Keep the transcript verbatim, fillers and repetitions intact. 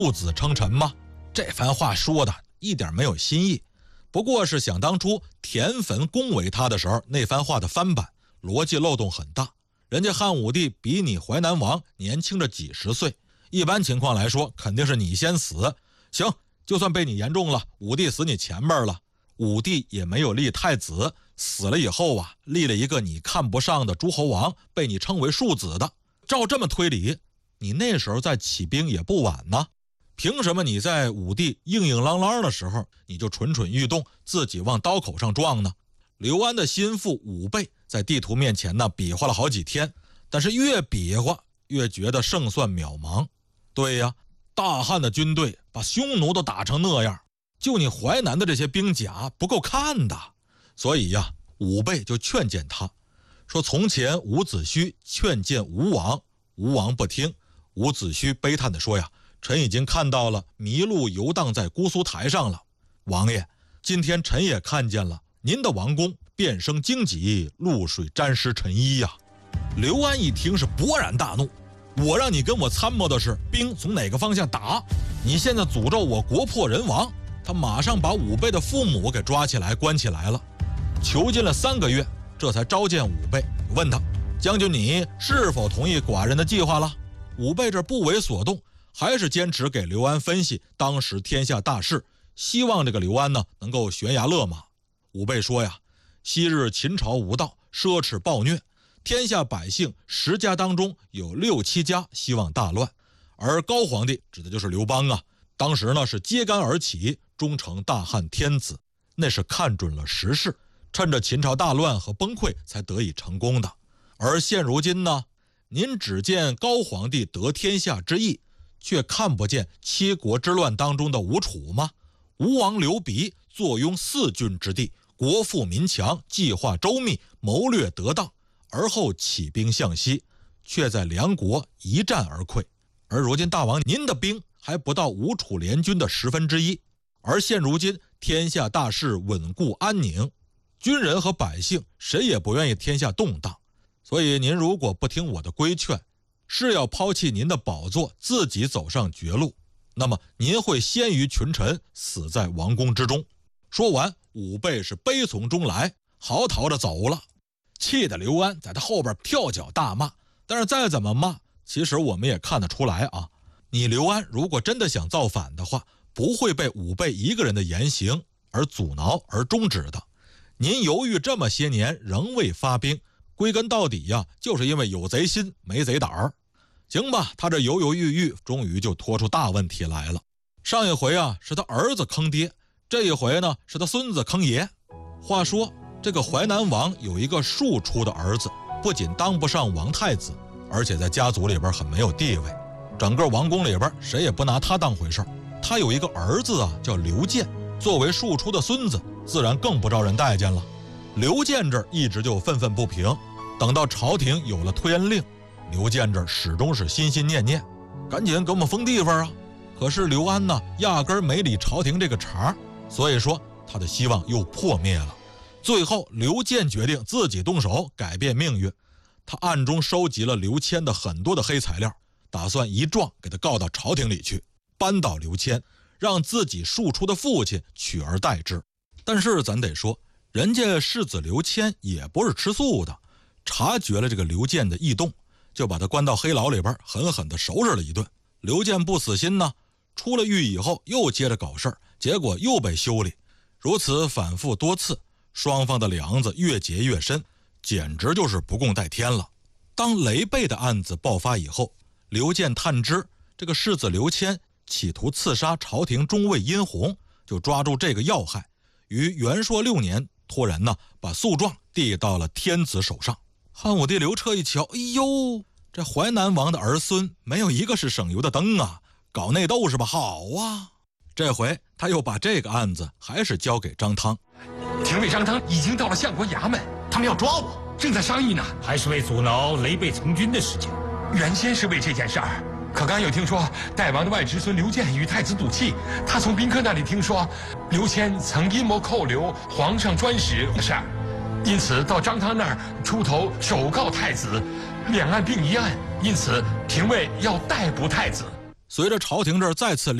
父子称臣吗？这番话说的一点没有新意，不过是想当初田汾恭维他的时候那番话的翻版，逻辑漏洞很大。人家汉武帝比你淮南王年轻着几十岁，一般情况来说肯定是你先死。行，就算被你言中了，武帝死你前面了，武帝也没有立太子，死了以后啊，立了一个你看不上的诸侯王，被你称为庶子的。照这么推理，你那时候再起兵也不晚呢。凭什么你在武帝硬硬朗朗的时候，你就蠢蠢欲动，自己往刀口上撞呢？刘安的心腹武备在地图面前呢比划了好几天，但是越比划越觉得胜算渺茫。对呀，大汉的军队把匈奴都打成那样，就你淮南的这些兵甲不够看的。所以呀，武备就劝谏他说，从前伍子胥劝谏吴王，吴王不听。伍子胥悲叹地说呀，臣已经看到了麋鹿游荡在姑苏台上了。王爷，今天臣也看见了您的王宫变生荆棘，露水沾湿臣衣呀。刘安一听是勃然大怒，我让你跟我参谋的是兵从哪个方向打，你现在诅咒我国破人亡。他马上把武备的父母给抓起来关起来了，囚禁了三个月，这才召见武备，问他，将军你是否同意寡人的计划了？武备这不为所动，还是坚持给刘安分析当时天下大势，希望这个刘安呢能够悬崖勒马。武备说呀，昔日秦朝无道，奢侈暴虐，天下百姓十家当中有六七家希望大乱，而高皇帝指的就是刘邦啊，当时呢是揭竿而起，终成大汉天子，那是看准了时势，趁着秦朝大乱和崩溃才得以成功的。而现如今呢，您只见高皇帝得天下之意，却看不见七国之乱当中的吴楚吗？吴王刘鼻坐拥四郡之地，国富民强，计划周密，谋略得当，而后起兵向西，却在梁国一战而溃。而如今大王您的兵还不到吴楚联军的十分之一，而现如今天下大势稳固安宁，军人和百姓谁也不愿意天下动荡，所以您如果不听我的规劝，是要抛弃您的宝座，自己走上绝路，那么您会先于群臣，死在王宫之中。说完，武备是悲从中来，嚎啕着走了，气得刘安在他后边跳脚大骂。但是再怎么骂，其实我们也看得出来啊，你刘安如果真的想造反的话，不会被武备一个人的言行而阻挠而终止的。您犹豫这么些年仍未发兵，归根到底呀，就是因为有贼心没贼胆儿。行吧，他这犹犹豫豫，终于就拖出大问题来了。上一回啊是他儿子坑爹，这一回呢是他孙子坑爷。话说这个淮南王有一个庶出的儿子，不仅当不上王太子，而且在家族里边很没有地位，整个王宫里边谁也不拿他当回事儿。他有一个儿子啊叫刘建，作为庶出的孙子，自然更不招人待见了。刘建这一直就愤愤不平，等到朝廷有了推恩令，刘建这始终是心心念念，赶紧给我们封地方啊。可是刘安呢压根没理朝廷这个茬，所以说他的希望又破灭了。最后刘建决定自己动手改变命运，他暗中收集了刘谦的很多的黑材料，打算一状给他告到朝廷里去，扳倒刘谦，让自己庶出的父亲取而代之。但是咱得说，人家世子刘谦也不是吃素的，察觉了这个刘建的异动，就把他关到黑牢里边，狠狠地收拾了一顿。刘建不死心呢，出了狱以后又接着搞事儿，结果又被修理，如此反复多次，双方的梁子越结越深，简直就是不共戴天了。当雷贝的案子爆发以后，刘建探知这个世子刘谦企图刺杀朝廷中尉殷洪，就抓住这个要害，于元朔六年托人呢把诉状递到了天子手上。汉武帝刘彻一瞧，哎呦，这淮南王的儿孙没有一个是省油的灯啊，搞内斗是吧？好啊，这回他又把这个案子还是交给张汤。 廷尉张汤已经到了相国衙门，他们要抓我，正在商议呢。 还是为阻挠雷贝从军的事情？ 原先是为这件事儿，可刚有听说代王的外侄孙刘建与太子赌气，他从宾客那里听说刘谦曾阴谋扣留皇上专使的事儿，因此到张汤那儿出头首告太子，两案并一案，因此廷尉要逮捕太子。 随着朝廷这儿再次